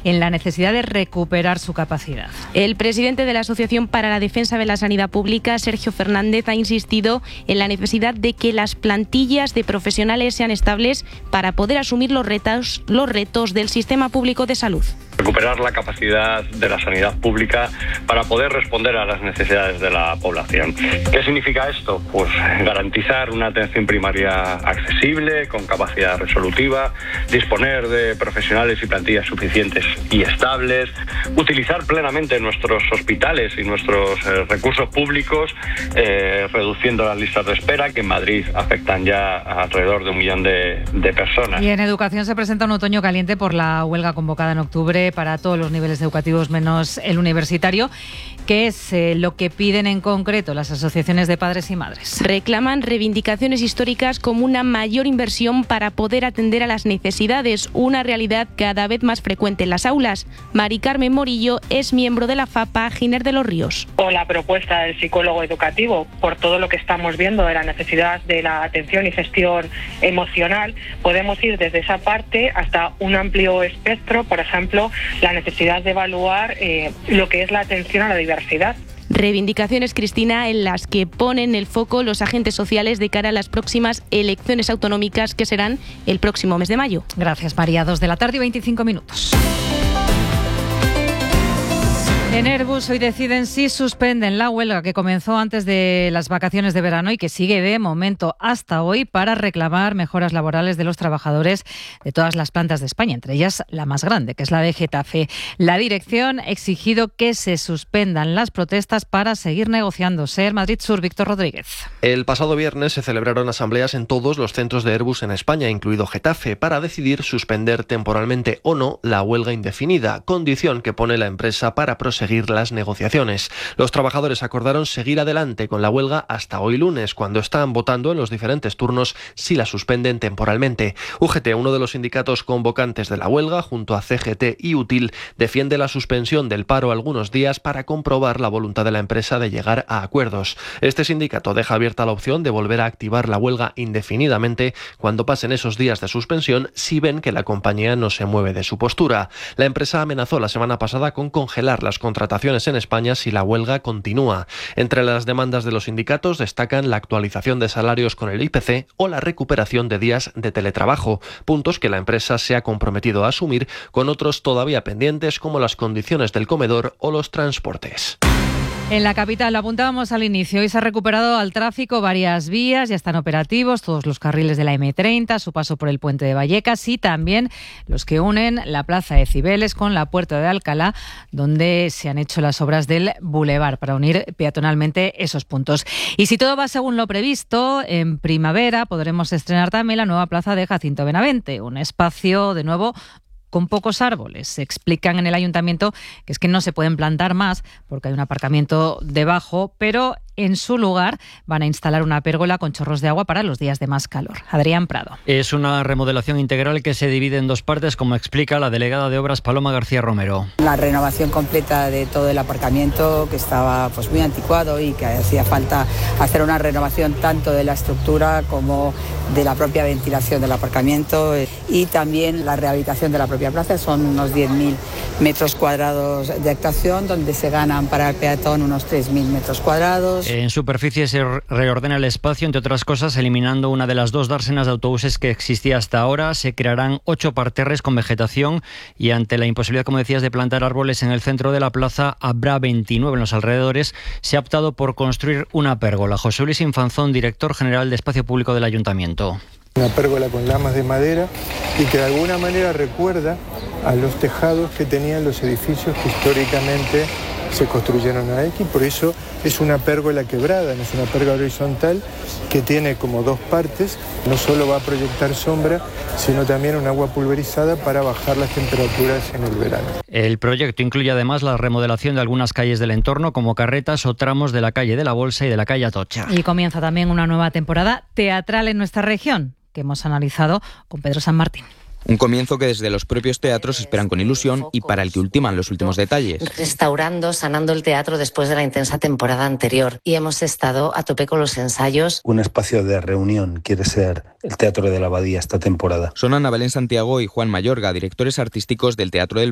en la necesidad de recuperar su capacidad. El presidente de la Asociación para la Defensa de la Sanidad Pública, Sergio Fernández, ha insistido en la necesidad de que las plantillas de profesionales sean estables para poder asumir los retos del sistema público de salud. Recuperar la capacidad de la sanidad pública para poder responder a las necesidades de la población. ¿Qué significa esto? Pues garantizar una atención primaria accesible, con capacidad resolutiva, disponer de profesionales y plantillas suficientes y estables, utilizar plenamente nuestros hospitales y nuestros recursos públicos, reduciendo las listas de espera, que en Madrid afectan ya a alrededor de 1 millón de personas. Y en educación se presenta un otoño caliente por la huelga convocada en octubre para todos los niveles educativos menos el universitario. ¿Qué es lo que piden en concreto las asociaciones de padres y madres? Reclaman reivindicaciones históricas como una mayor inversión para poder atender a las necesidades, una realidad cada vez más frecuente en las aulas. Mari Carmen Morillo es miembro de la FAPA Giner de los Ríos. O la propuesta del psicólogo educativo, por todo lo que estamos viendo de la necesidad de la atención y gestión emocional, podemos ir desde esa parte hasta un amplio espectro, por ejemplo, la necesidad de evaluar lo que es la atención a la diversidad. Reivindicaciones, Cristina, en las que ponen el foco los agentes sociales de cara a las próximas elecciones autonómicas que serán el próximo mes de mayo. Gracias, María. 2 de la tarde y 25 minutos. En Airbus hoy deciden si suspenden la huelga que comenzó antes de las vacaciones de verano y que sigue de momento hasta hoy para reclamar mejoras laborales de los trabajadores de todas las plantas de España, entre ellas la más grande, que es la de Getafe. La dirección ha exigido que se suspendan las protestas para seguir negociando. SER Madrid Sur, Víctor Rodríguez. El pasado viernes se celebraron asambleas en todos los centros de Airbus en España, incluido Getafe, para decidir suspender temporalmente o no la huelga indefinida, condición que pone la empresa para proseguir las negociaciones. Los trabajadores acordaron seguir adelante con la huelga hasta hoy lunes, cuando están votando en los diferentes turnos si la suspenden temporalmente. UGT, uno de los sindicatos convocantes de la huelga, junto a CGT y UTIL, defiende la suspensión del paro algunos días para comprobar la voluntad de la empresa de llegar a acuerdos. Este sindicato deja abierta la opción de volver a activar la huelga indefinidamente cuando pasen esos días de suspensión, si ven que la compañía no se mueve de su postura. La empresa amenazó la semana pasada con congelar las contrataciones en España si la huelga continúa. Entre las demandas de los sindicatos destacan la actualización de salarios con el IPC o la recuperación de días de teletrabajo, puntos que la empresa se ha comprometido a asumir, con otros todavía pendientes como las condiciones del comedor o los transportes. En la capital, lo apuntábamos al inicio, hoy se ha recuperado al tráfico varias vías, ya están operativos todos los carriles de la M30, su paso por el puente de Vallecas y también los que unen la plaza de Cibeles con la Puerta de Alcalá, donde se han hecho las obras del Boulevard para unir peatonalmente esos puntos. Y si todo va según lo previsto, en primavera podremos estrenar también la nueva plaza de Jacinto Benavente, un espacio de nuevo con pocos árboles. Se explican en el ayuntamiento que es que no se pueden plantar más porque hay un aparcamiento debajo, pero en su lugar van a instalar una pérgola con chorros de agua para los días de más calor. Adrián Prado. Es una remodelación integral que se divide en 2 partes, como explica la delegada de Obras Paloma García Romero. La renovación completa de todo el aparcamiento, que estaba muy anticuado y que hacía falta hacer una renovación tanto de la estructura como de la propia ventilación del aparcamiento, y también la rehabilitación de la propia plaza. Son unos 10.000 metros cuadrados de actuación, donde se ganan para el peatón unos 3.000 metros cuadrados. En superficie se reordena el espacio, entre otras cosas, eliminando una de las 2 dársenas de autobuses que existía hasta ahora. Se crearán 8 parterres con vegetación y, ante la imposibilidad, como decías, de plantar árboles en el centro de la plaza, habrá 29 en los alrededores. Se ha optado por construir una pérgola. José Luis Infanzón, director general de Espacio Público del Ayuntamiento. Una pérgola con lamas de madera y que de alguna manera recuerda a los tejados que tenían los edificios que históricamente se construyeron aquí. Por eso es una pérgola quebrada, no es una pérgola horizontal, que tiene como 2 partes. No solo va a proyectar sombra, sino también un agua pulverizada para bajar las temperaturas en el verano. El proyecto incluye además la remodelación de algunas calles del entorno, como carretas o tramos de la calle de la Bolsa y de la calle Atocha. Y comienza también una nueva temporada teatral en nuestra región, que hemos analizado con Pedro San Martín. Un comienzo que desde los propios teatros esperan con ilusión y para el que ultiman los últimos detalles. Restaurando, sanando el teatro después de la intensa temporada anterior, y hemos estado a tope con los ensayos. Un espacio de reunión quiere ser el Teatro de la Abadía esta temporada. Son Ana Belén Santiago y Juan Mayorga, directores artísticos del Teatro del